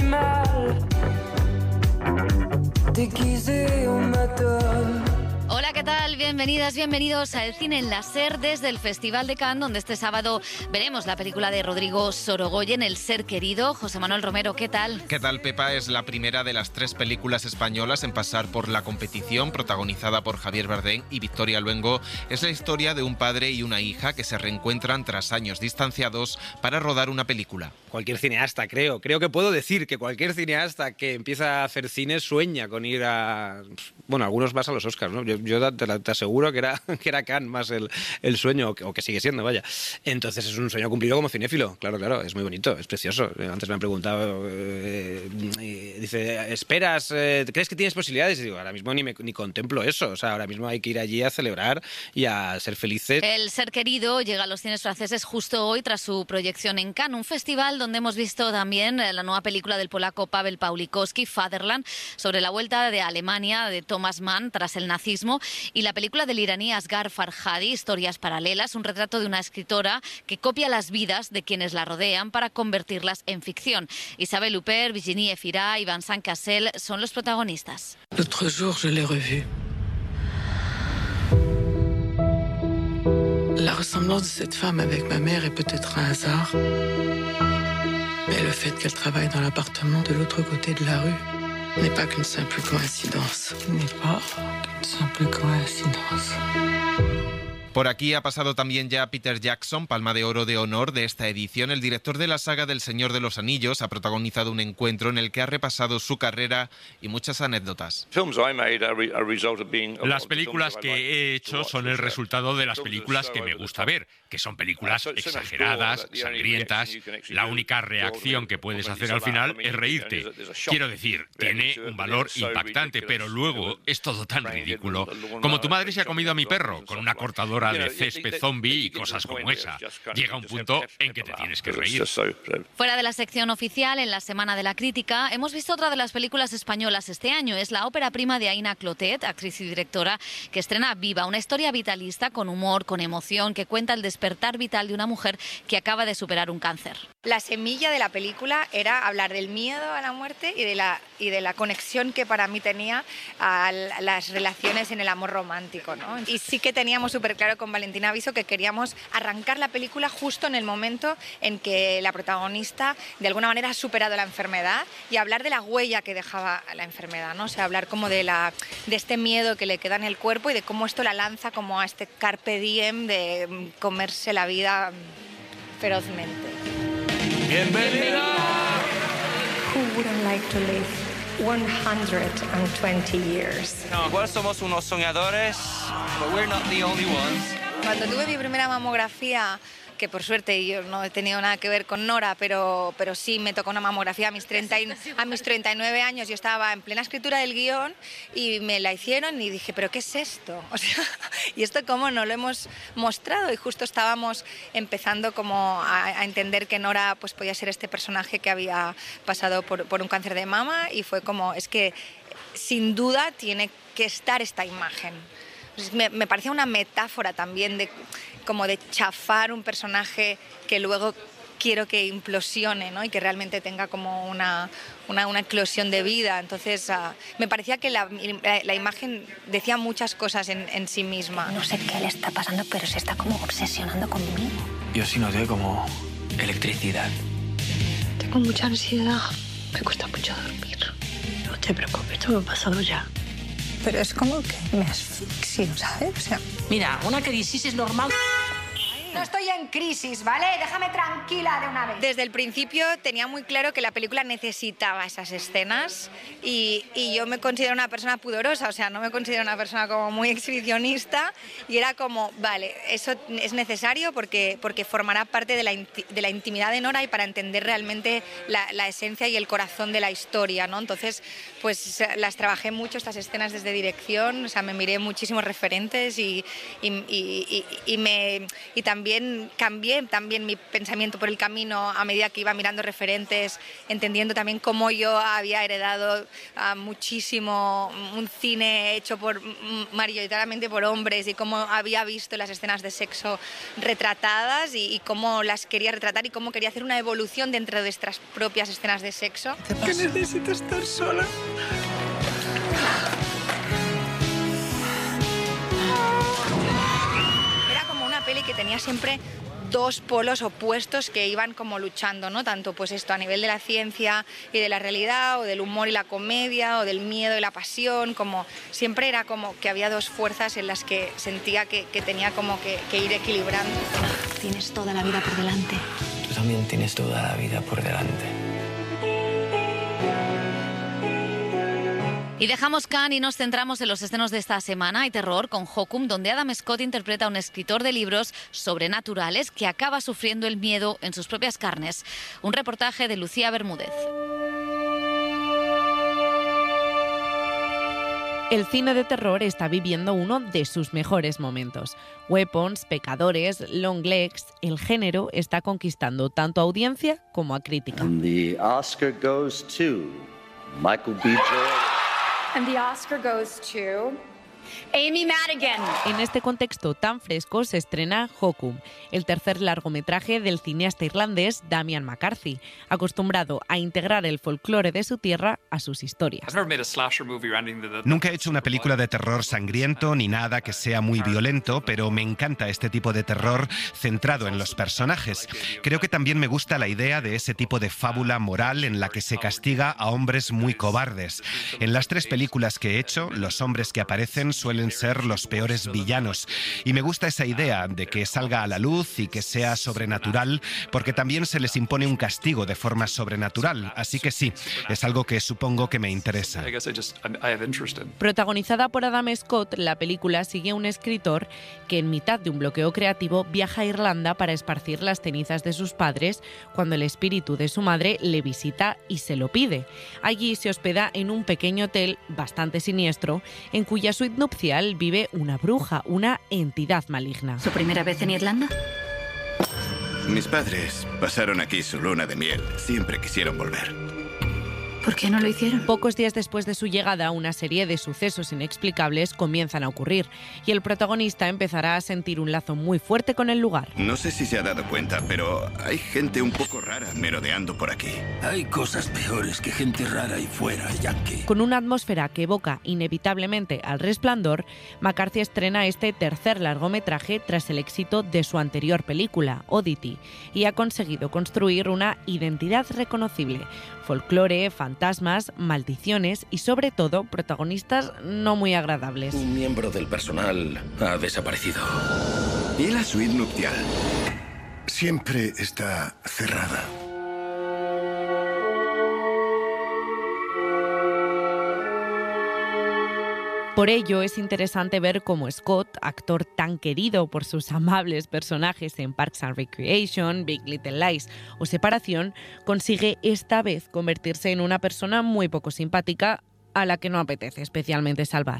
mal. Déguisé en matón. Hola, ¿qué tal? Bienvenidas, bienvenidos a El Cine en la SER desde el Festival de Cannes, donde este sábado veremos la película de Rodrigo Sorogoyen, El ser querido. José Manuel Romero, ¿qué tal? ¿Qué tal, Pepa? Es la primera de las 3 películas españolas en pasar por la competición, protagonizada por Javier Bardem y Victoria Luengo. Es la historia de un padre y una hija que se reencuentran tras años distanciados para rodar una película. Cualquier cineasta, creo que puedo decir que cualquier cineasta que empieza a hacer cine sueña con ir a... Bueno, algunos vas a los Oscars, ¿no? Yo te aseguro que era Cannes más el sueño, o que sigue siendo, vaya. Entonces es un sueño cumplido como cinéfilo, claro, es muy bonito, es precioso. Antes me han preguntado, dice, ¿esperas, crees que tienes posibilidades? Y digo, ahora mismo ni contemplo eso, o sea, ahora mismo hay que ir allí a celebrar y a ser felices. El ser querido llega a los cines franceses justo hoy tras su proyección en Cannes, un festival donde hemos visto también la nueva película del polaco Paweł Pawlikowski, Fatherland, sobre la vuelta de Alemania de Thomas Mann tras el nazismo, y la película del iraní Asghar Farhadi, Historias paralelas, un retrato de una escritora que copia las vidas de quienes la rodean para convertirlas en ficción. Isabelle Huppert, Virginie Efira y Vincent Cassel son los protagonistas. L'autre jour, je l'ai revue. La ressemblance de cette femme avec ma mère est peut-être un hasard. Mais le fait qu'elle travaille dans l'appartement de l'autre côté de la rue n'est pas qu'une simple coïncidence. N'est pas qu'une simple coïncidence. Por aquí ha pasado también ya Peter Jackson, Palma de Oro de honor de esta edición. El director de la saga del Señor de los Anillos ha protagonizado un encuentro en el que ha repasado su carrera y muchas anécdotas. Las películas que he hecho son el resultado de las películas que me gusta ver, que son películas exageradas, sangrientas. La única reacción que puedes hacer al final es reírte. Quiero decir, tiene un valor impactante, pero luego es todo tan ridículo. Como tu madre se ha comido a mi perro con una cortadora de césped zombie y cosas como esa. Llega un punto en que te tienes que reír. Fuera de la sección oficial, en la Semana de la Crítica, hemos visto otra de las películas españolas este año. Es la ópera prima de Aina Clotet, actriz y directora, que estrena Viva, una historia vitalista con humor, con emoción, que cuenta el despertar vital de una mujer que acaba de superar un cáncer. La semilla de la película era hablar del miedo a la muerte y de la conexión que para mí tenía a las relaciones en el amor romántico, ¿no? Y sí que teníamos súper claro con Valentina Viso que queríamos arrancar la película justo en el momento en que la protagonista de alguna manera ha superado la enfermedad y hablar de la huella que dejaba la enfermedad, ¿no? O sea, hablar como de este miedo que le queda en el cuerpo y de cómo esto la lanza como a este carpe diem de comerse la vida ferozmente. ¡Bienvenida! Who wouldn't like to live 120 years? No, igual somos unos soñadores, but we're not the only ones. Cuando tuve mi primera mamografía, que por suerte yo no he tenido nada que ver con Nora, pero sí me tocó una mamografía a mis 39 años. Yo estaba en plena escritura del guión y me la hicieron y dije, ¿pero qué es esto? O sea, ¿y esto cómo no lo hemos mostrado? Y justo estábamos empezando como a entender que Nora pues podía ser este personaje que había pasado por un cáncer de mama y fue como, es que sin duda tiene que estar esta imagen. Me parecía una metáfora también de como de chafar un personaje que luego quiero que implosione, ¿no? Y que realmente tenga como una eclosión de vida. Entonces me parecía que la imagen decía muchas cosas en sí misma. No sé qué le está pasando, pero se está como obsesionando conmigo. Yo sí noté como electricidad. Tengo mucha ansiedad. Me cuesta mucho dormir. No te preocupes, esto me ha pasado ya. Pero es como que me asfixio, ¿sabes? O sea, mira, una crisis es normal. No estoy en crisis, ¿vale? Déjame tranquila de una vez. Desde el principio tenía muy claro que la película necesitaba esas escenas y yo me considero una persona pudorosa, o sea, no me considero una persona como muy exhibicionista y era como, vale, eso es necesario porque formará parte de la intimidad de Nora y para entender realmente la esencia y el corazón de la historia, ¿no? Entonces, pues las trabajé mucho estas escenas desde dirección, o sea, me miré muchísimos referentes y también también cambié mi pensamiento por el camino a medida que iba mirando referentes, entendiendo también cómo yo había heredado muchísimo un cine hecho mayoritariamente por hombres y cómo había visto las escenas de sexo retratadas y cómo las quería retratar y cómo quería hacer una evolución dentro de estas propias escenas de sexo. Que necesito estar sola. Era como una peli que tenía siempre dos polos opuestos que iban como luchando, ¿no? Tanto pues esto a nivel de la ciencia y de la realidad, o del humor y la comedia, o del miedo y la pasión, como siempre era como que había dos fuerzas en las que sentía que tenía como que ir equilibrando. Tienes toda la vida por delante. Tú también tienes toda la vida por delante. Y dejamos Cannes y nos centramos en los estrenos de esta semana. Hay terror con Hokum, donde Adam Scott interpreta a un escritor de libros sobrenaturales que acaba sufriendo el miedo en sus propias carnes. Un reportaje de Lucía Bermúdez. El cine de terror está viviendo uno de sus mejores momentos. Weapons, Pecadores, Longlegs, el género está conquistando tanto a audiencia como a crítica. And the Oscar goes to Michael B. Jordan. And the Oscar goes to Amy Madigan. En este contexto tan fresco se estrena Hokum, el tercer largometraje del cineasta irlandés Damian McCarthy, acostumbrado a integrar el folclore de su tierra a sus historias. Nunca he hecho una película de terror sangriento ni nada que sea muy violento, pero me encanta este tipo de terror centrado en los personajes. Creo que también me gusta la idea de ese tipo de fábula moral en la que se castiga a hombres muy cobardes. En las 3 películas que he hecho, los hombres que aparecen suelen ser los peores villanos. Y me gusta esa idea de que salga a la luz y que sea sobrenatural, porque también se les impone un castigo de forma sobrenatural. Así que sí, es algo que supongo que me interesa. Protagonizada por Adam Scott, la película sigue a un escritor que en mitad de un bloqueo creativo viaja a Irlanda para esparcir las cenizas de sus padres cuando el espíritu de su madre le visita y se lo pide. Allí se hospeda en un pequeño hotel bastante siniestro, en cuya suite nupcial vive una bruja, una entidad maligna. ¿Su primera vez en Irlanda? Mis padres pasaron aquí su luna de miel. Siempre quisieron volver. ¿Por qué no lo hicieron? Pocos días después de su llegada, una serie de sucesos inexplicables comienzan a ocurrir y el protagonista empezará a sentir un lazo muy fuerte con el lugar. No sé si se ha dado cuenta, pero hay gente un poco rara merodeando por aquí. Hay cosas peores que gente rara y fuera, Yankee. Con una atmósfera que evoca inevitablemente al Resplandor, McCarthy estrena este tercer largometraje tras el éxito de su anterior película, Oddity, y ha conseguido construir una identidad reconocible. Folclore, fantasmas, maldiciones y sobre todo protagonistas no muy agradables. Un miembro del personal ha desaparecido. ¿Y la suite nupcial? Siempre está cerrada. Por ello es interesante ver cómo Scott, actor tan querido por sus amables personajes en Parks and Recreation, Big Little Lies o Separación, consigue esta vez convertirse en una persona muy poco simpática a la que no apetece especialmente salvar.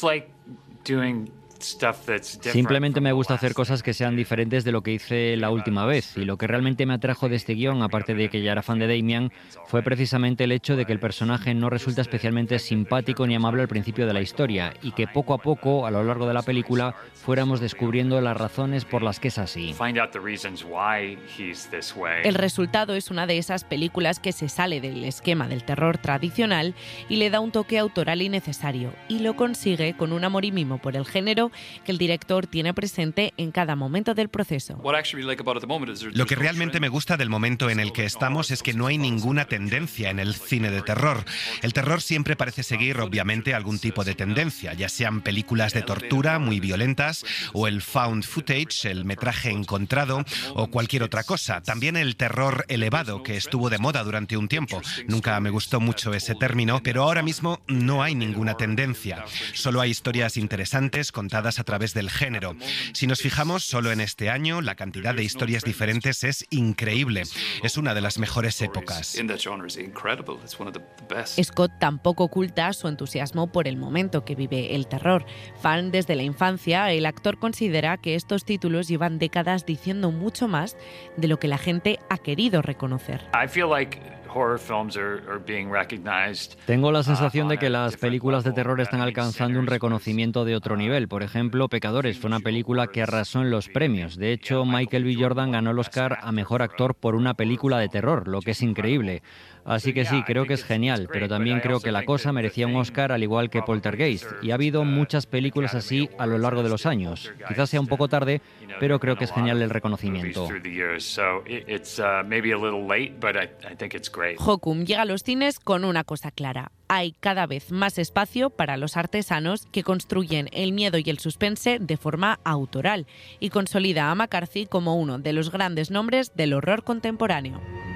Simplemente me gusta hacer cosas que sean diferentes de lo que hice la última vez, y lo que realmente me atrajo de este guión, aparte de que ya era fan de Damian, fue precisamente el hecho de que el personaje no resulta especialmente simpático ni amable al principio de la historia, y que poco a poco, a lo largo de la película, fuéramos descubriendo las razones por las que es así. El resultado es una de esas películas que se sale del esquema del terror tradicional y le da un toque autoral y necesario, y lo consigue con un amor y mimo por el género que el director tiene presente en cada momento del proceso. Lo que realmente me gusta del momento en el que estamos es que no hay ninguna tendencia en el cine de terror. El terror siempre parece seguir, obviamente, algún tipo de tendencia, ya sean películas de tortura muy violentas o el found footage, el metraje encontrado o cualquier otra cosa. También el terror elevado, que estuvo de moda durante un tiempo. Nunca me gustó mucho ese término, pero ahora mismo no hay ninguna tendencia. Solo hay historias interesantes contadas contadas a través del género. Si nos fijamos solo en este año, la cantidad de historias diferentes es increíble. Es una de las mejores épocas. Scott tampoco oculta su entusiasmo por el momento que vive el terror. Fan desde la infancia, el actor considera que estos títulos llevan décadas diciendo mucho más de lo que la gente ha querido reconocer. Tengo la sensación de que las películas de terror están alcanzando un reconocimiento de otro nivel. Por ejemplo, Pecadores fue una película que arrasó en los premios. De hecho, Michael B. Jordan ganó el Oscar a Mejor Actor por una película de terror, lo que es increíble. Así que sí, creo que es genial, pero también creo que La Cosa merecía un Oscar al igual que Poltergeist. Y ha habido muchas películas así a lo largo de los años. Quizás sea un poco tarde, pero creo que es genial el reconocimiento. Hokum llega a los cines con una cosa clara. Hay cada vez más espacio para los artesanos que construyen el miedo y el suspense de forma autoral y consolida a McCarthy como uno de los grandes nombres del horror contemporáneo.